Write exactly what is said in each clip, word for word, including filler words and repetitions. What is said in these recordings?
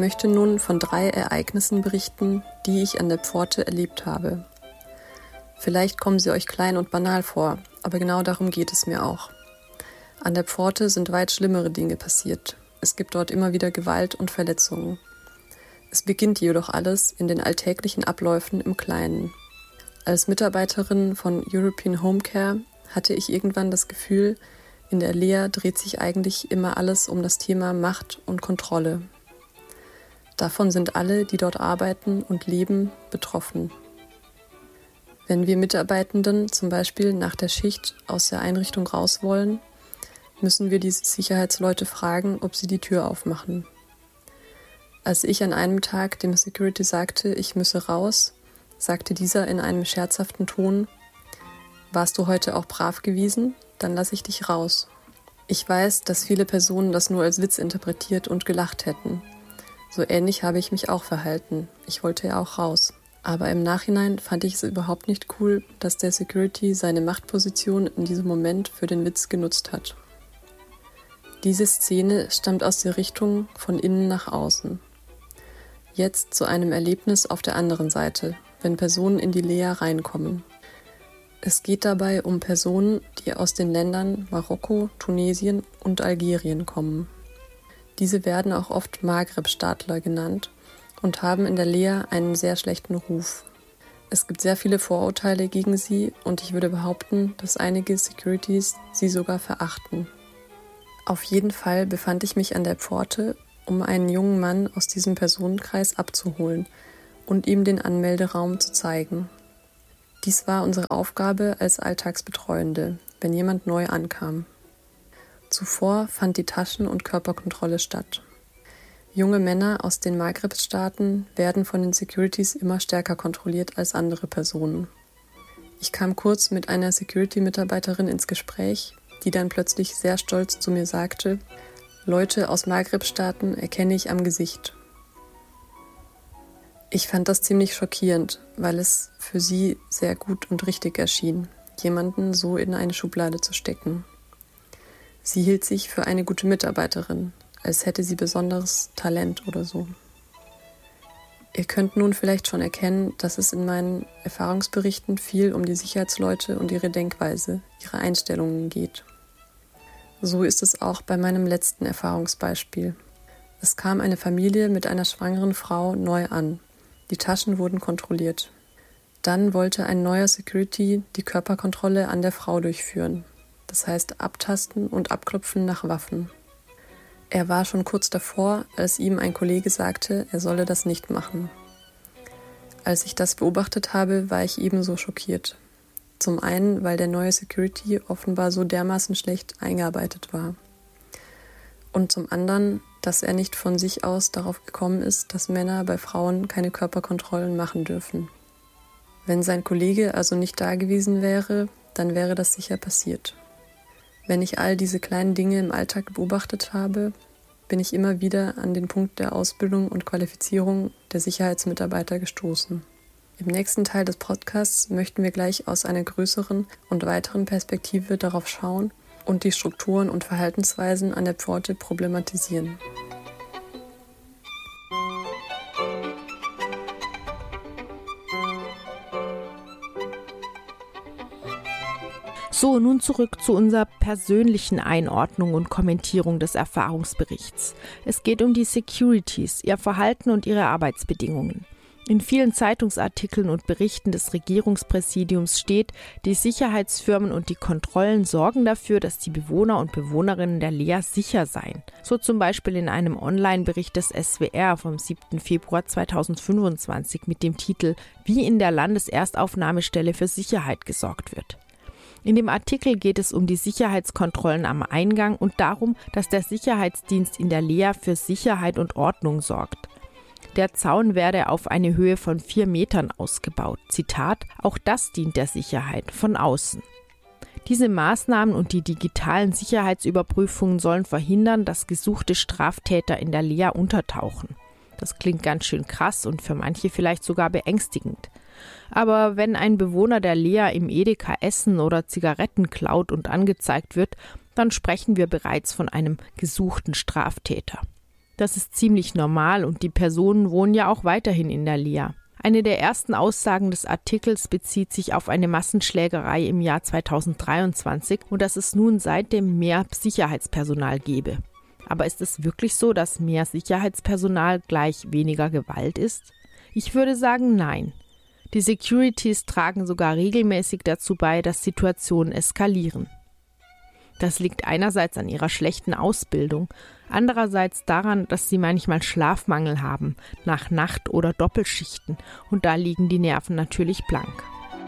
möchte nun von drei Ereignissen berichten, die ich an der Pforte erlebt habe. Vielleicht kommen sie euch klein und banal vor, aber genau darum geht es mir auch. An der Pforte sind weit schlimmere Dinge passiert. Es gibt dort immer wieder Gewalt und Verletzungen. Es beginnt jedoch alles in den alltäglichen Abläufen im Kleinen. Als Mitarbeiterin von European Home Care hatte ich irgendwann das Gefühl, in der Lea dreht sich eigentlich immer alles um das Thema Macht und Kontrolle. Davon sind alle, die dort arbeiten und leben, betroffen. Wenn wir Mitarbeitenden zum Beispiel nach der Schicht aus der Einrichtung raus wollen, müssen wir die Sicherheitsleute fragen, ob sie die Tür aufmachen. Als ich an einem Tag dem Security sagte, ich müsse raus, sagte dieser in einem scherzhaften Ton: „Warst du heute auch brav gewesen? Dann lasse ich dich raus." Ich weiß, dass viele Personen das nur als Witz interpretiert und gelacht hätten. So ähnlich habe ich mich auch verhalten. Ich wollte ja auch raus. Aber im Nachhinein fand ich es überhaupt nicht cool, dass der Security seine Machtposition in diesem Moment für den Witz genutzt hat. Diese Szene stammt aus der Richtung von innen nach außen. Jetzt zu einem Erlebnis auf der anderen Seite, wenn Personen in die Lea reinkommen. Es geht dabei um Personen, die aus den Ländern Marokko, Tunesien und Algerien kommen. Diese werden auch oft Maghreb-Staatler genannt und haben in der Lea einen sehr schlechten Ruf. Es gibt sehr viele Vorurteile gegen sie und ich würde behaupten, dass einige Securities sie sogar verachten. Auf jeden Fall befand ich mich an der Pforte, um einen jungen Mann aus diesem Personenkreis abzuholen und ihm den Anmelderaum zu zeigen. Dies war unsere Aufgabe als Alltagsbetreuende, wenn jemand neu ankam. Zuvor fand die Taschen- und Körperkontrolle statt. Junge Männer aus den Maghreb-Staaten werden von den Securities immer stärker kontrolliert als andere Personen. Ich kam kurz mit einer Security-Mitarbeiterin ins Gespräch, die dann plötzlich sehr stolz zu mir sagte: „Leute aus Maghreb-Staaten erkenne ich am Gesicht." Ich fand das ziemlich schockierend, weil es für sie sehr gut und richtig erschien, jemanden so in eine Schublade zu stecken. Sie hielt sich für eine gute Mitarbeiterin, als hätte sie besonderes Talent oder so. Ihr könnt nun vielleicht schon erkennen, dass es in meinen Erfahrungsberichten viel um die Sicherheitsleute und ihre Denkweise, ihre Einstellungen geht. So ist es auch bei meinem letzten Erfahrungsbeispiel. Es kam eine Familie mit einer schwangeren Frau neu an. Die Taschen wurden kontrolliert. Dann wollte ein neuer Security die Körperkontrolle an der Frau durchführen. Das heißt abtasten und abklopfen nach Waffen. Er war schon kurz davor, als ihm ein Kollege sagte, er solle das nicht machen. Als ich das beobachtet habe, war ich ebenso schockiert. Zum einen, weil der neue Security offenbar so dermaßen schlecht eingearbeitet war. Und zum anderen, dass er nicht von sich aus darauf gekommen ist, dass Männer bei Frauen keine Körperkontrollen machen dürfen. Wenn sein Kollege also nicht da gewesen wäre, dann wäre das sicher passiert. Wenn ich all diese kleinen Dinge im Alltag beobachtet habe, bin ich immer wieder an den Punkt der Ausbildung und Qualifizierung der Sicherheitsmitarbeiter gestoßen. Im nächsten Teil des Podcasts möchten wir gleich aus einer größeren und weiteren Perspektive darauf schauen und die Strukturen und Verhaltensweisen an der Pforte problematisieren. So, nun zurück zu unserer persönlichen Einordnung und Kommentierung des Erfahrungsberichts. Es geht um die Securities, ihr Verhalten und ihre Arbeitsbedingungen. In vielen Zeitungsartikeln und Berichten des Regierungspräsidiums steht, die Sicherheitsfirmen und die Kontrollen sorgen dafür, dass die Bewohner und Bewohnerinnen der Lea sicher seien. So zum Beispiel in einem Online-Bericht des S W R vom siebten Februar zweitausendfünfundzwanzig mit dem Titel »Wie in der Landeserstaufnahmestelle für Sicherheit gesorgt wird«. In dem Artikel geht es um die Sicherheitskontrollen am Eingang und darum, dass der Sicherheitsdienst in der Lea für Sicherheit und Ordnung sorgt. Der Zaun werde auf eine Höhe von vier Metern ausgebaut. Zitat: „Auch das dient der Sicherheit von außen." Diese Maßnahmen und die digitalen Sicherheitsüberprüfungen sollen verhindern, dass gesuchte Straftäter in der Lea untertauchen. Das klingt ganz schön krass und für manche vielleicht sogar beängstigend. Aber wenn ein Bewohner der Lea im Edeka Essen oder Zigaretten klaut und angezeigt wird, dann sprechen wir bereits von einem gesuchten Straftäter. Das ist ziemlich normal und die Personen wohnen ja auch weiterhin in der Lea. Eine der ersten Aussagen des Artikels bezieht sich auf eine Massenschlägerei im Jahr zweitausenddreiundzwanzig und dass es nun seitdem mehr Sicherheitspersonal gebe. Aber ist es wirklich so, dass mehr Sicherheitspersonal gleich weniger Gewalt ist? Ich würde sagen, nein. Die Securities tragen sogar regelmäßig dazu bei, dass Situationen eskalieren. Das liegt einerseits an ihrer schlechten Ausbildung, andererseits daran, dass sie manchmal Schlafmangel haben, nach Nacht- oder Doppelschichten, und da liegen die Nerven natürlich blank.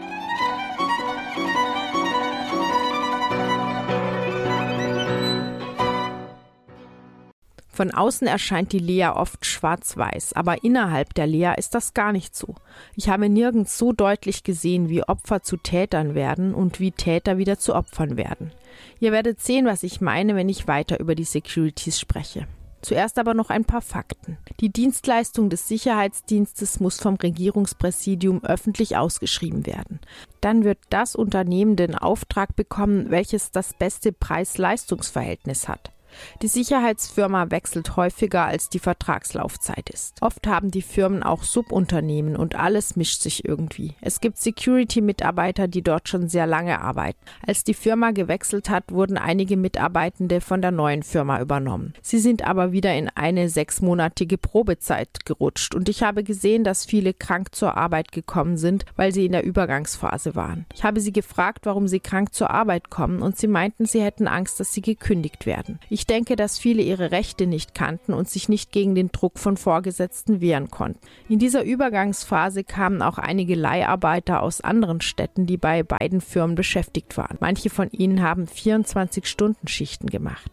Von außen erscheint die Lea oft schwarz-weiß, aber innerhalb der Lea ist das gar nicht so. Ich habe nirgends so deutlich gesehen, wie Opfer zu Tätern werden und wie Täter wieder zu Opfern werden. Ihr werdet sehen, was ich meine, wenn ich weiter über die Securities spreche. Zuerst aber noch ein paar Fakten. Die Dienstleistung des Sicherheitsdienstes muss vom Regierungspräsidium öffentlich ausgeschrieben werden. Dann wird das Unternehmen den Auftrag bekommen, welches das beste Preis-Leistungs-Verhältnis hat. Die Sicherheitsfirma wechselt häufiger, als die Vertragslaufzeit ist. Oft haben die Firmen auch Subunternehmen und alles mischt sich irgendwie. Es gibt Security-Mitarbeiter, die dort schon sehr lange arbeiten. Als die Firma gewechselt hat, wurden einige Mitarbeitende von der neuen Firma übernommen. Sie sind aber wieder in eine sechsmonatige Probezeit gerutscht und ich habe gesehen, dass viele krank zur Arbeit gekommen sind, weil sie in der Übergangsphase waren. Ich habe sie gefragt, warum sie krank zur Arbeit kommen und sie meinten, sie hätten Angst, dass sie gekündigt werden. Ich Ich denke, dass viele ihre Rechte nicht kannten und sich nicht gegen den Druck von Vorgesetzten wehren konnten. In dieser Übergangsphase kamen auch einige Leiharbeiter aus anderen Städten, die bei beiden Firmen beschäftigt waren. Manche von ihnen haben vierundzwanzig-Stunden-Schichten gemacht.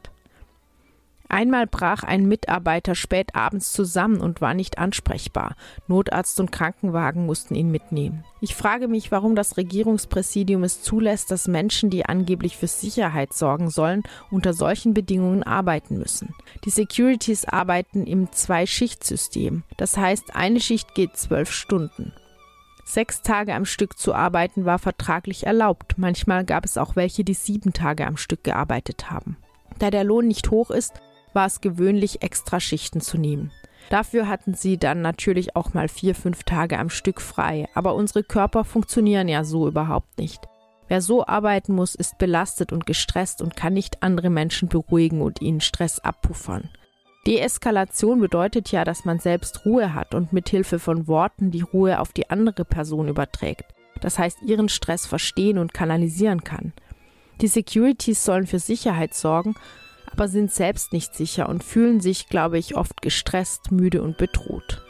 Einmal brach ein Mitarbeiter spät abends zusammen und war nicht ansprechbar. Notarzt und Krankenwagen mussten ihn mitnehmen. Ich frage mich, warum das Regierungspräsidium es zulässt, dass Menschen, die angeblich für Sicherheit sorgen sollen, unter solchen Bedingungen arbeiten müssen. Die Securities arbeiten im Zwei-Schicht-System. Das heißt, eine Schicht geht zwölf Stunden. Sechs Tage am Stück zu arbeiten war vertraglich erlaubt. Manchmal gab es auch welche, die sieben Tage am Stück gearbeitet haben. Da der Lohn nicht hoch ist, war es gewöhnlich, extra Schichten zu nehmen. Dafür hatten sie dann natürlich auch mal vier, fünf Tage am Stück frei, aber unsere Körper funktionieren ja so überhaupt nicht. Wer so arbeiten muss, ist belastet und gestresst und kann nicht andere Menschen beruhigen und ihnen Stress abpuffern. Deeskalation bedeutet ja, dass man selbst Ruhe hat und mit Hilfe von Worten die Ruhe auf die andere Person überträgt. Das heißt, ihren Stress verstehen und kanalisieren kann. Die Securities sollen für Sicherheit sorgen, aber sind selbst nicht sicher und fühlen sich, glaube ich, oft gestresst, müde und bedroht.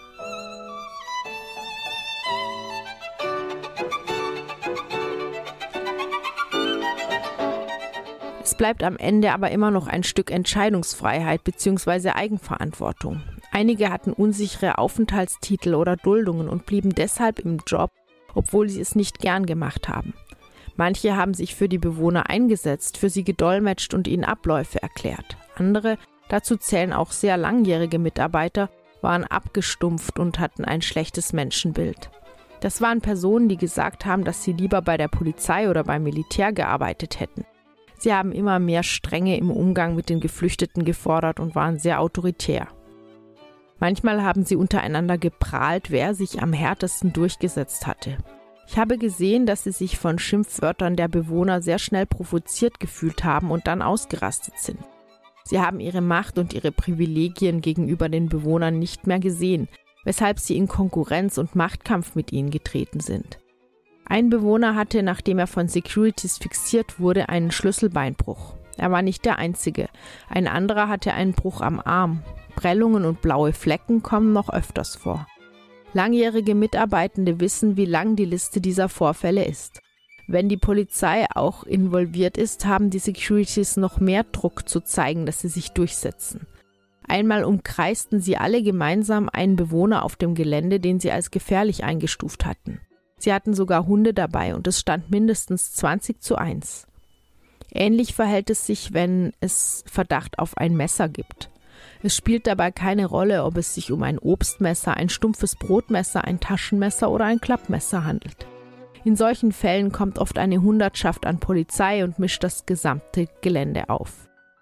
Es bleibt am Ende aber immer noch ein Stück Entscheidungsfreiheit bzw. Eigenverantwortung. Einige hatten unsichere Aufenthaltstitel oder Duldungen und blieben deshalb im Job, obwohl sie es nicht gern gemacht haben. Manche haben sich für die Bewohner eingesetzt, für sie gedolmetscht und ihnen Abläufe erklärt. Andere, dazu zählen auch sehr langjährige Mitarbeiter, waren abgestumpft und hatten ein schlechtes Menschenbild. Das waren Personen, die gesagt haben, dass sie lieber bei der Polizei oder beim Militär gearbeitet hätten. Sie haben immer mehr Strenge im Umgang mit den Geflüchteten gefordert und waren sehr autoritär. Manchmal haben sie untereinander geprahlt, wer sich am härtesten durchgesetzt hatte. Ich habe gesehen, dass sie sich von Schimpfwörtern der Bewohner sehr schnell provoziert gefühlt haben und dann ausgerastet sind. Sie haben ihre Macht und ihre Privilegien gegenüber den Bewohnern nicht mehr gesehen, weshalb sie in Konkurrenz und Machtkampf mit ihnen getreten sind. Ein Bewohner hatte, nachdem er von Securities fixiert wurde, einen Schlüsselbeinbruch. Er war nicht der Einzige. Ein anderer hatte einen Bruch am Arm. Prellungen und blaue Flecken kommen noch öfters vor. Langjährige Mitarbeitende wissen, wie lang die Liste dieser Vorfälle ist. Wenn die Polizei auch involviert ist, haben die Securities noch mehr Druck zu zeigen, dass sie sich durchsetzen. Einmal umkreisten sie alle gemeinsam einen Bewohner auf dem Gelände, den sie als gefährlich eingestuft hatten. Sie hatten sogar Hunde dabei und es stand mindestens zwanzig zu eins. Ähnlich verhält es sich, wenn es Verdacht auf ein Messer gibt. Es spielt dabei keine Rolle, ob es sich um ein Obstmesser, ein stumpfes Brotmesser, ein Taschenmesser oder ein Klappmesser handelt. In solchen Fällen kommt oft eine Hundertschaft an Polizei und mischt das gesamte Gelände auf.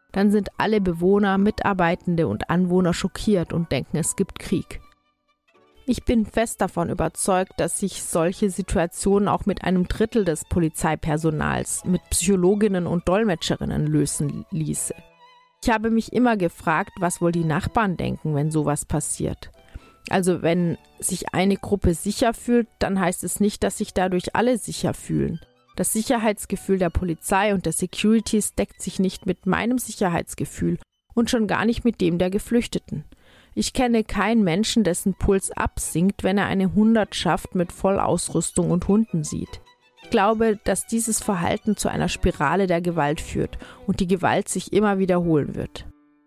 dann sind alle Bewohner, Mitarbeitende und Anwohner schockiert und denken, es gibt Krieg. Ich bin fest davon überzeugt, dass sich solche Situationen auch mit einem Drittel des Polizeipersonals, mit Psychologinnen und Dolmetscherinnen lösen ließe. Ich habe mich immer gefragt, was wohl die Nachbarn denken, wenn sowas passiert. Also wenn sich eine Gruppe sicher fühlt, dann heißt es nicht, dass sich dadurch alle sicher fühlen. Das Sicherheitsgefühl der Polizei und der Securities deckt sich nicht mit meinem Sicherheitsgefühl und schon gar nicht mit dem der Geflüchteten. Ich kenne keinen Menschen, dessen Puls absinkt, wenn er eine Hundertschaft mit Vollausrüstung und Hunden sieht. Ich glaube, dass dieses Verhalten zu einer Spirale der Gewalt führt und die Gewalt sich immer wiederholen wird.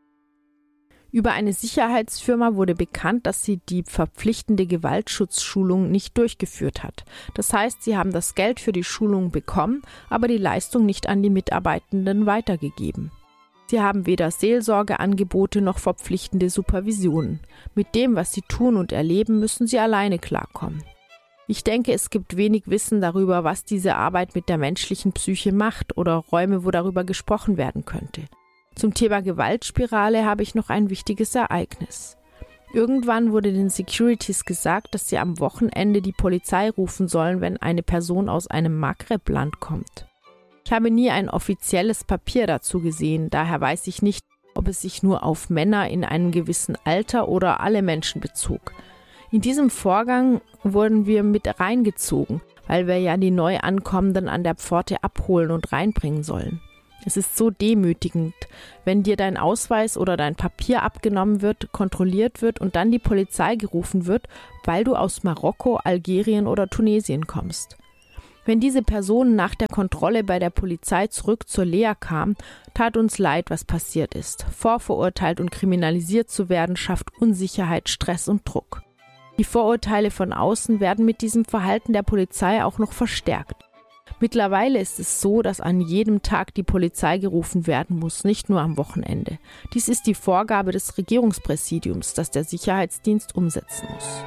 Über eine Sicherheitsfirma wurde bekannt, dass sie die verpflichtende Gewaltschutzschulung nicht durchgeführt hat. Das heißt, sie haben das Geld für die Schulung bekommen, aber die Leistung nicht an die Mitarbeitenden weitergegeben. Sie haben weder Seelsorgeangebote noch verpflichtende Supervisionen. Mit dem, was sie tun und erleben, müssen sie alleine klarkommen. Ich denke, es gibt wenig Wissen darüber, was diese Arbeit mit der menschlichen Psyche macht oder Räume, wo darüber gesprochen werden könnte. Zum Thema Gewaltspirale habe ich noch ein wichtiges Ereignis. Irgendwann wurde den Securities gesagt, dass sie am Wochenende die Polizei rufen sollen, wenn eine Person aus einem Maghreb-Land kommt. Ich habe nie ein offizielles Papier dazu gesehen, daher weiß ich nicht, ob es sich nur auf Männer in einem gewissen Alter oder alle Menschen bezog. In diesem Vorgang wurden wir mit reingezogen, weil wir ja die neu Ankommenden an der Pforte abholen und reinbringen sollen. Es ist so demütigend, wenn dir dein Ausweis oder dein Papier abgenommen wird, kontrolliert wird und dann die Polizei gerufen wird, weil du aus Marokko, Algerien oder Tunesien kommst. Wenn diese Personen nach der Kontrolle bei der Polizei zurück zur Lea kamen, tat uns leid, was passiert ist. Vorverurteilt und kriminalisiert zu werden, schafft Unsicherheit, Stress und Druck. Die Vorurteile von außen werden mit diesem Verhalten der Polizei auch noch verstärkt. Mittlerweile ist es so, dass an jedem Tag die Polizei gerufen werden muss, nicht nur am Wochenende. Dies ist die Vorgabe des Regierungspräsidiums, das der Sicherheitsdienst umsetzen muss.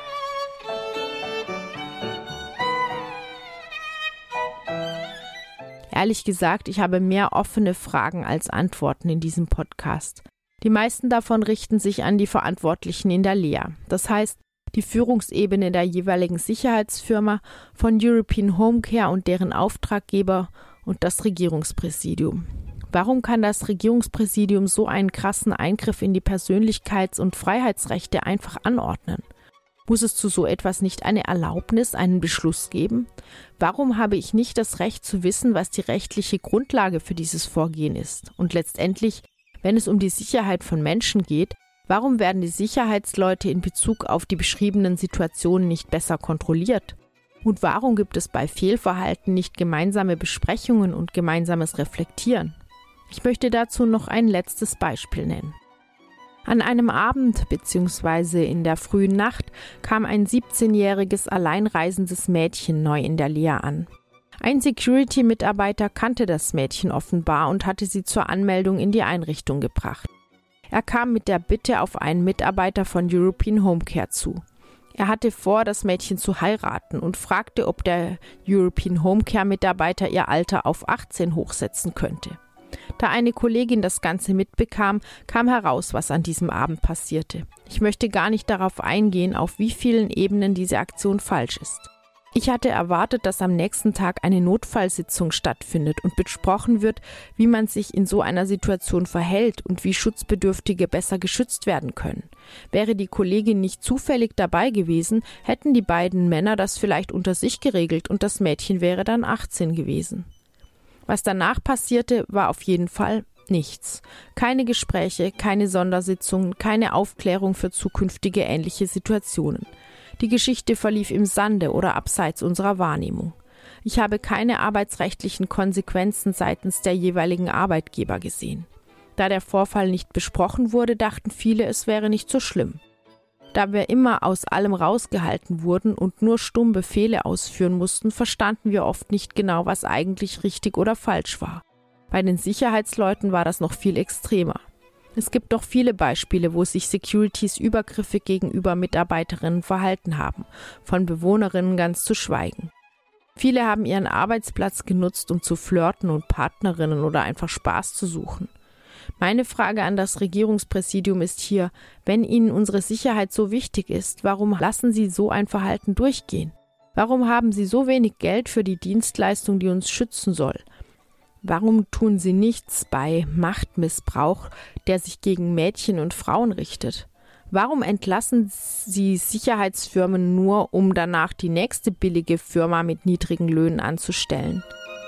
Ehrlich gesagt, ich habe mehr offene Fragen als Antworten in diesem Podcast. Die meisten davon richten sich an die Verantwortlichen in der Lea. Das heißt, die Führungsebene der jeweiligen Sicherheitsfirma, von European Homecare und deren Auftraggeber und das Regierungspräsidium. Warum kann das Regierungspräsidium so einen krassen Eingriff in die Persönlichkeits- und Freiheitsrechte einfach anordnen? Muss es zu so etwas nicht eine Erlaubnis, einen Beschluss geben? Warum habe ich nicht das Recht zu wissen, was die rechtliche Grundlage für dieses Vorgehen ist? Und letztendlich, wenn es um die Sicherheit von Menschen geht, warum werden die Sicherheitsleute in Bezug auf die beschriebenen Situationen nicht besser kontrolliert? Und warum gibt es bei Fehlverhalten nicht gemeinsame Besprechungen und gemeinsames Reflektieren? Ich möchte dazu noch ein letztes Beispiel nennen. An einem Abend bzw. in der frühen Nacht kam ein siebzehnjähriges alleinreisendes Mädchen neu in der Lea an. Ein Security-Mitarbeiter kannte das Mädchen offenbar und hatte sie zur Anmeldung in die Einrichtung gebracht. Er kam mit der Bitte auf einen Mitarbeiter von European Homecare zu. Er hatte vor, das Mädchen zu heiraten und fragte, ob der European Homecare-Mitarbeiter ihr Alter auf achtzehn hochsetzen könnte. Da eine Kollegin das Ganze mitbekam, kam heraus, was an diesem Abend passierte. Ich möchte gar nicht darauf eingehen, auf wie vielen Ebenen diese Aktion falsch ist. Ich hatte erwartet, dass am nächsten Tag eine Notfallsitzung stattfindet und besprochen wird, wie man sich in so einer Situation verhält und wie Schutzbedürftige besser geschützt werden können. Wäre die Kollegin nicht zufällig dabei gewesen, hätten die beiden Männer das vielleicht unter sich geregelt und das Mädchen wäre dann achtzehn gewesen. Was danach passierte, war auf jeden Fall nichts. Keine Gespräche, keine Sondersitzungen, keine Aufklärung für zukünftige ähnliche Situationen. Die Geschichte verlief im Sande oder abseits unserer Wahrnehmung. Ich habe keine arbeitsrechtlichen Konsequenzen seitens der jeweiligen Arbeitgeber gesehen. Da der Vorfall nicht besprochen wurde, dachten viele, es wäre nicht so schlimm. Da wir immer aus allem rausgehalten wurden und nur stumm Befehle ausführen mussten, verstanden wir oft nicht genau, was eigentlich richtig oder falsch war. Bei den Sicherheitsleuten war das noch viel extremer. Es gibt doch viele Beispiele, wo sich Securities übergriffig gegenüber Mitarbeiterinnen verhalten haben, von Bewohnerinnen ganz zu schweigen. Viele haben ihren Arbeitsplatz genutzt, um zu flirten und Partnerinnen oder einfach Spaß zu suchen. Meine Frage an das Regierungspräsidium ist hier, wenn Ihnen unsere Sicherheit so wichtig ist, warum lassen Sie so ein Verhalten durchgehen? Warum haben Sie so wenig Geld für die Dienstleistung, die uns schützen soll? Warum tun Sie nichts bei Machtmissbrauch, der sich gegen Mädchen und Frauen richtet? Warum entlassen Sie Sicherheitsfirmen nur, um danach die nächste billige Firma mit niedrigen Löhnen anzustellen?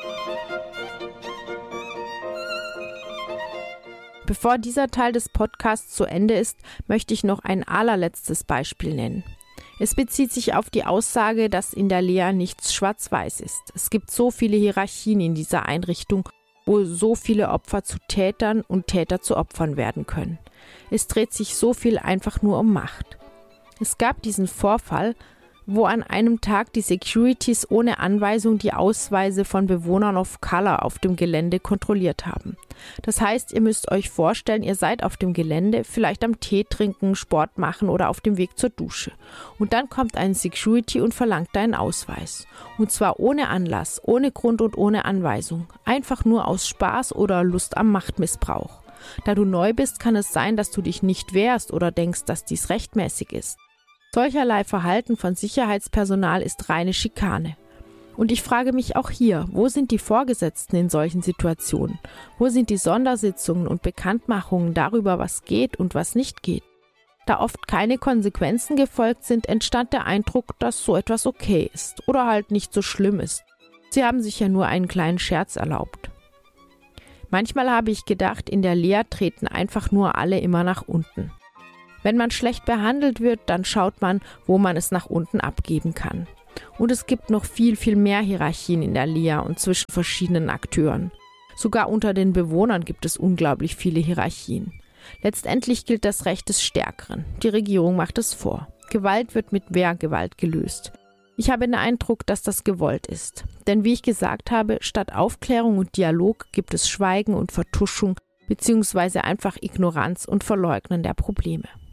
Bevor dieser Teil des Podcasts zu Ende ist, möchte ich noch ein allerletztes Beispiel nennen. Es bezieht sich auf die Aussage, dass in der Lea nichts schwarz-weiß ist. Es gibt so viele Hierarchien in dieser Einrichtung, wo so viele Opfer zu Tätern und Täter zu Opfern werden können. Es dreht sich so viel einfach nur um Macht. Es gab diesen Vorfall, wo an einem Tag die Securities ohne Anweisung die Ausweise von Bewohnern of Color auf dem Gelände kontrolliert haben. Das heißt, ihr müsst euch vorstellen, ihr seid auf dem Gelände, vielleicht am Tee trinken, Sport machen oder auf dem Weg zur Dusche. Und dann kommt ein Security und verlangt deinen Ausweis. Und zwar ohne Anlass, ohne Grund und ohne Anweisung. Einfach nur aus Spaß oder Lust am Machtmissbrauch. Da du neu bist, kann es sein, dass du dich nicht wehrst oder denkst, dass dies rechtmäßig ist. Solcherlei Verhalten von Sicherheitspersonal ist reine Schikane. Und ich frage mich auch hier, wo sind die Vorgesetzten in solchen Situationen? Wo sind die Sondersitzungen und Bekanntmachungen darüber, was geht und was nicht geht? Da oft keine Konsequenzen gefolgt sind, entstand der Eindruck, dass so etwas okay ist oder halt nicht so schlimm ist. Sie haben sich ja nur einen kleinen Scherz erlaubt. Manchmal habe ich gedacht, in der Lea treten einfach nur alle immer nach unten. Wenn man schlecht behandelt wird, dann schaut man, wo man es nach unten abgeben kann. Und es gibt noch viel, viel mehr Hierarchien in der Lea und zwischen verschiedenen Akteuren. Sogar unter den Bewohnern gibt es unglaublich viele Hierarchien. Letztendlich gilt das Recht des Stärkeren. Die Regierung macht es vor. Gewalt wird mit mehr Gewalt gelöst. Ich habe den Eindruck, dass das gewollt ist. Denn wie ich gesagt habe, statt Aufklärung und Dialog gibt es Schweigen und Vertuschung, beziehungsweise einfach Ignoranz und Verleugnen der Probleme.